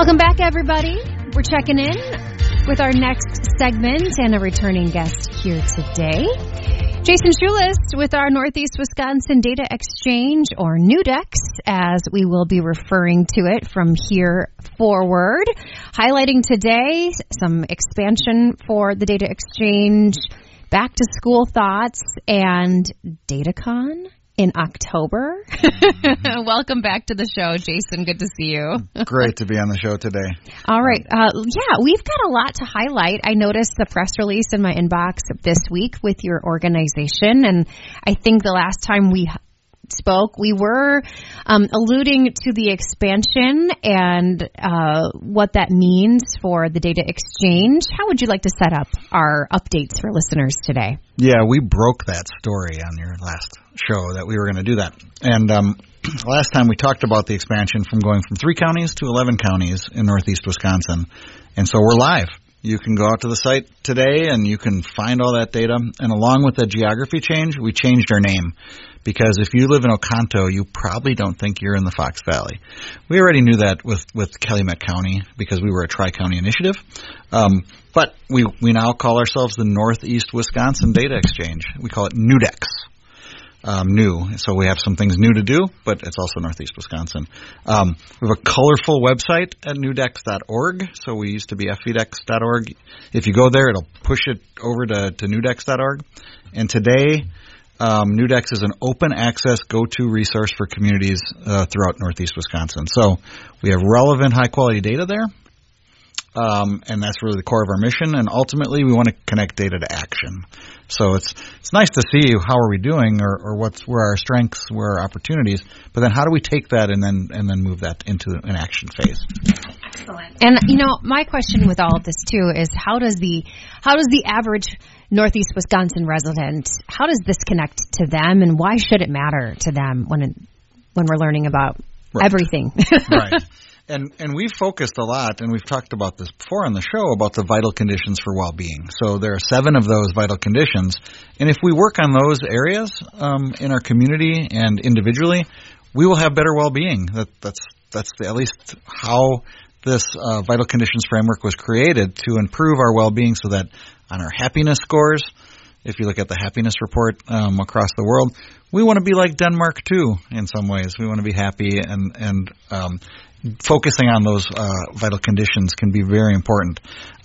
Welcome back, everybody. We're checking in with our next segment and a returning guest here today. Jason Schulis with our Northeast Wisconsin Data Exchange, or NUDEX, as we will be referring to it from here forward. Highlighting today some expansion for the Data Exchange, back to school thoughts, and DataCon in October. Welcome back to the show, Jason. Good to see you. Great to be on the show today. All right. We've got a lot to highlight. I noticed the press release in my inbox this week with your organization, and I think the last time we spoke, we were alluding to the expansion and what that means for the Data Exchange. How would you like to set up our updates for listeners today? Yeah, we broke that story on your last show that we were going to do that. And last time we talked about the expansion from going from 3 counties to 11 counties in Northeast Wisconsin. And so we're live. You can go out to the site today and you can find all that data. And along with the geography change, we changed our name. Because if you live in Oconto, you probably don't think you're in the Fox Valley. We already knew that with Calumet County because we were a tri-county initiative. But we now call ourselves the Northeast Wisconsin Data Exchange. We call it NUDEX. New. So we have some things new to do, but it's also Northeast Wisconsin. We have a colorful website at nudex.org. So we used to be fvdex.org. If you go there, it'll push it over to nudex.org. And today, NUDEX is an open access go-to resource for communities throughout Northeast Wisconsin. So we have relevant, high-quality data there, and that's really the core of our mission. And ultimately, we want to connect data to action. So it's nice to see how are we doing, or where our strengths, where our opportunities. But then how do we take that and then move that into an action phase? Excellent. And my question with all of this too is how does the average Northeast Wisconsin resident, how does this connect to them, and why should it matter to them when we're learning about everything? Right. And we've focused a lot, and we've talked about this before on the show, about the vital conditions for well-being. So there are 7 of those vital conditions, and if we work on those areas in our community and individually, we will have better well-being. That's at least how this vital conditions framework was created, to improve our well-being so that on our happiness scores, if you look at the happiness report across the world, we want to be like Denmark too in some ways. We want to be happy, and focusing on those vital conditions can be very important.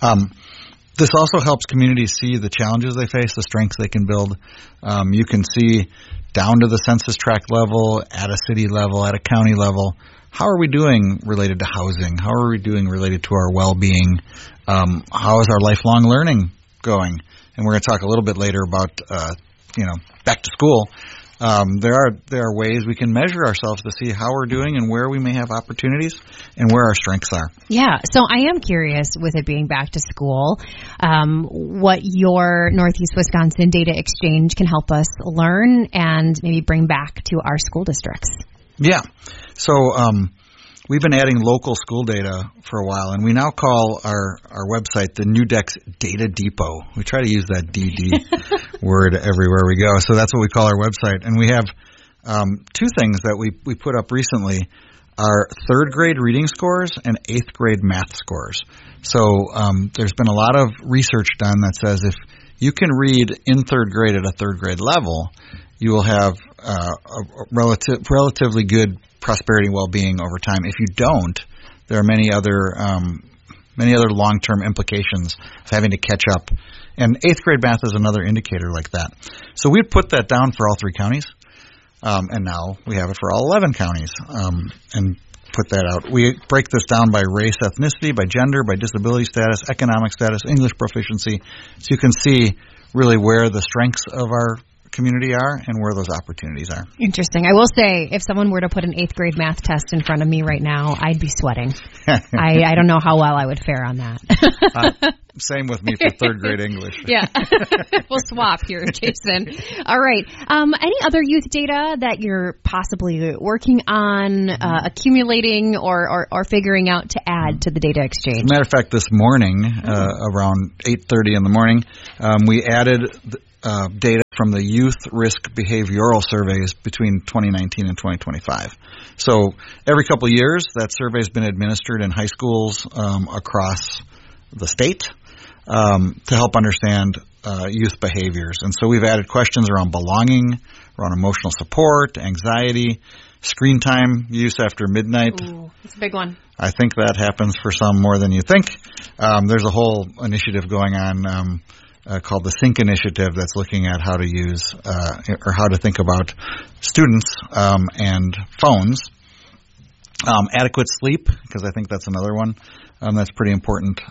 This also helps communities see the challenges they face, the strengths they can build. You can see down to the census tract level, at a city level, at a county level, how are we doing related to housing? How are we doing related to our well-being? How is our lifelong learning going? And we're going to talk a little bit later about, back to school. There are ways we can measure ourselves to see how we're doing and where we may have opportunities and where our strengths are. Yeah, so I am curious, with it being back to school, what your Northeast Wisconsin Data Exchange can help us learn and maybe bring back to our school districts. Yeah. So we've been adding local school data for a while, and we now call our website the NUDEX Data Depot. We try to use that DD word everywhere we go. So that's what we call our website. And we have 2 things that we put up recently, are 3rd grade reading scores and 8th grade math scores. So there's been a lot of research done that says if you can read in 3rd grade at a 3rd grade level, you will have a relatively good prosperity and well-being over time. If you don't, there are many other long-term implications of having to catch up. And 8th grade math is another indicator like that. So we put that down for all 3 counties, and now we have it for all 11 counties, and put that out. We break this down by race, ethnicity, by gender, by disability status, economic status, English proficiency, so you can see really where the strengths of our community are and where those opportunities are. Interesting. I will say, if someone were to put an 8th grade math test in front of me right now, I'd be sweating. I don't know how well I would fare on that. Same with me for 3rd grade English. Yeah. We'll swap here, Jason. All right. Any other youth data that you're possibly working on, accumulating, or figuring out to add to the Data Exchange? As a matter of fact, this morning, around 8:30 in the morning, we added data from the Youth Risk Behavioral Surveys between 2019 and 2025. So every couple of years, that survey has been administered in high schools across the state to help understand youth behaviors. And so we've added questions around belonging, around emotional support, anxiety, screen time use after midnight. Ooh, it's a big one. I think that happens for some more than you think. There's a whole initiative going on called the Think Initiative that's looking at how to use or how to think about students and phones. Adequate sleep, because I think that's another one that's pretty important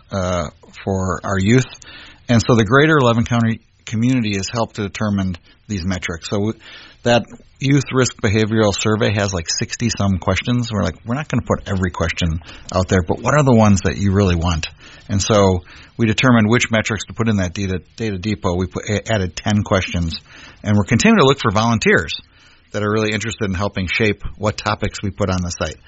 for our youth. And so the greater 11-county community has helped to determine these metrics. So that Youth Risk Behavioral Survey has like 60-some questions. We're not going to put every question out there, but what are the ones that you really want? And so we determined which metrics to put in that data depot. We added 10 questions, and we're continuing to look for volunteers that are really interested in helping shape what topics we put on the site.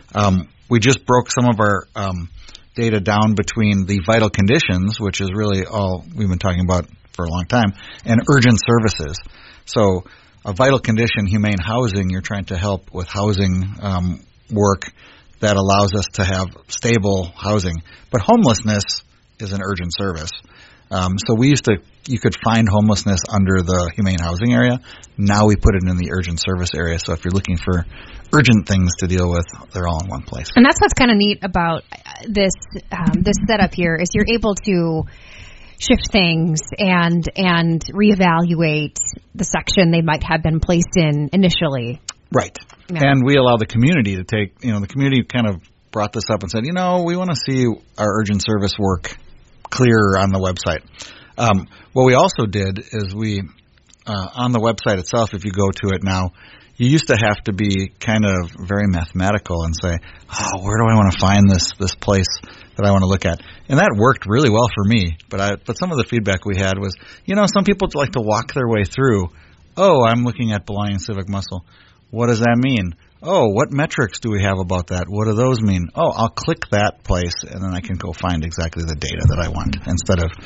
We just broke some of our data down between the vital conditions, which is really all we've been talking about for a long time, and urgent services. So a vital condition, humane housing, you're trying to help with housing work that allows us to have stable housing. But homelessness is an urgent service. So you could find homelessness under the humane housing area. Now we put it in the urgent service area. So if you're looking for urgent things to deal with, they're all in one place. And that's what's kind of neat about this setup here is you're able to shift things and reevaluate the section they might have been placed in initially. Right. Yeah. And we allow the community to take, the community kind of brought this up and said, we want to see our urgent service work clearer on the website. What we also did is on the website itself, if you go to it now, you used to have to be kind of very mathematical and say, where do I want to find this place that I want to look at? And that worked really well for me. But some of the feedback we had was, some people like to walk their way through. Oh, I'm looking at belonging civic muscle. What does that mean? Oh, what metrics do we have about that? What do those mean? Oh, I'll click that place, and then I can go find exactly the data that I want instead of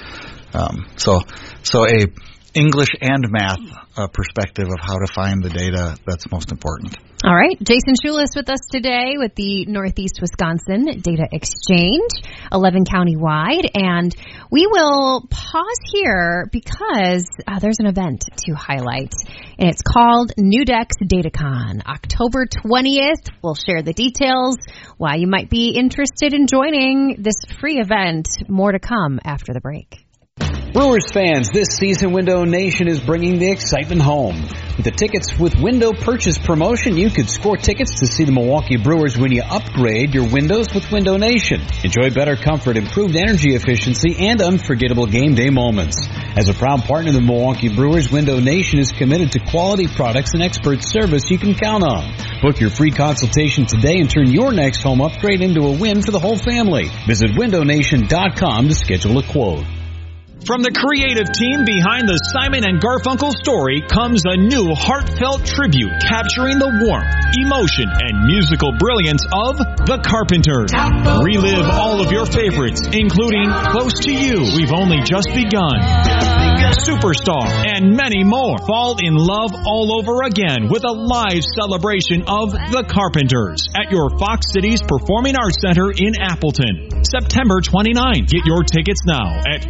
so a English and math perspective of how to find the data that's most important. All right. Jason Schulis with us today with the Northeast Wisconsin Data Exchange, 11 county-wide. And we will pause here because there's an event to highlight. And it's called NewDex DataCon. October 20th. We'll share the details, why you might be interested in joining this free event. More to come after the break. Brewers fans, this season Window Nation is bringing the excitement home. With the Tickets with Window purchase promotion, you could score tickets to see the Milwaukee Brewers when you upgrade your windows with Window Nation. Enjoy better comfort, improved energy efficiency, and unforgettable game day moments. As a proud partner of the Milwaukee Brewers, Window Nation is committed to quality products and expert service you can count on. Book your free consultation today and turn your next home upgrade into a win for the whole family. Visit windownation.com to schedule a quote. From the creative team behind the Simon & Garfunkel story comes a new heartfelt tribute capturing the warmth, emotion, and musical brilliance of The Carpenters. Relive all of your favorites, including Close to You, We've Only Just Begun, Superstar, and many more. Fall in love all over again with a live celebration of The Carpenters at your Fox Cities Performing Arts Center in Appleton, September 29. Get your tickets now at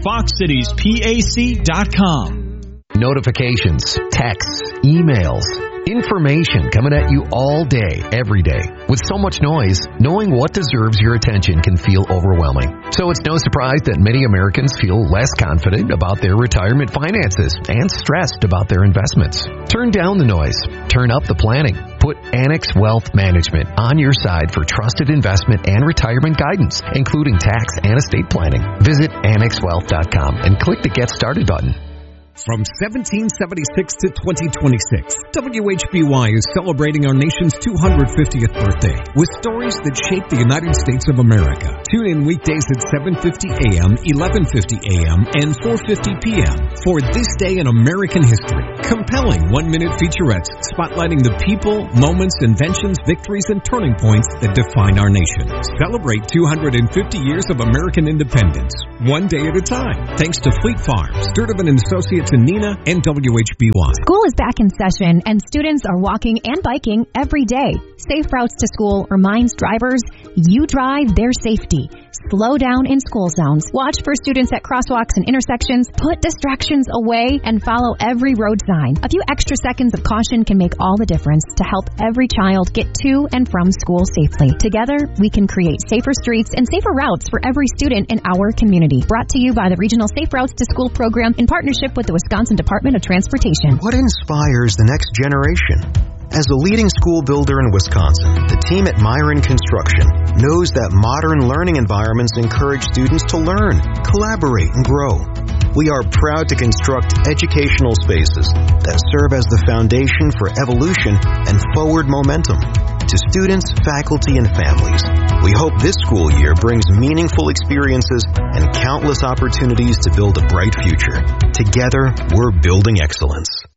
FoxCitiesPAC.com. Notifications, texts, emails, information coming at you all day, every day. With so much noise, knowing what deserves your attention can feel overwhelming. So it's no surprise that many Americans feel less confident about their retirement finances and stressed about their investments. Turn down the noise. Turn up the planning. Put Annex Wealth Management on your side for trusted investment and retirement guidance, including tax and estate planning. Visit AnnexWealth.com and click the Get Started button. From 1776 to 2026, WHBY is celebrating our nation's 250th birthday with stories that shape the United States of America. Tune in weekdays at 7:50 a.m., 11:50 a.m., and 4:50 p.m. for This Day in American History. Compelling one-minute featurettes spotlighting the people, moments, inventions, victories, and turning points that define our nation. Celebrate 250 years of American independence, one day at a time. Thanks to Fleet Farm, Sturtevant & Associates to Neenah and WHBY. School is back in session, and students are walking and biking every day. Safe routes to school reminds drivers, you drive their safety. Slow down in school zones. Watch for students at crosswalks and intersections. Put distractions away and follow every road sign. A few extra seconds of caution can make all the difference to help every child get to and from school safely. Together, we can create safer streets and safer routes for every student in our community. Brought to you by the Regional Safe Routes to School program in partnership with the Wisconsin Department of Transportation. What inspires the next generation? As a leading school builder in Wisconsin, the team at Myron Construction knows that modern learning environments encourage students to learn, collaborate, and grow. We are proud to construct educational spaces that serve as the foundation for evolution and forward momentum. To students, faculty, and families, we hope this school year brings meaningful experiences and countless opportunities to build a bright future. Together, we're building excellence.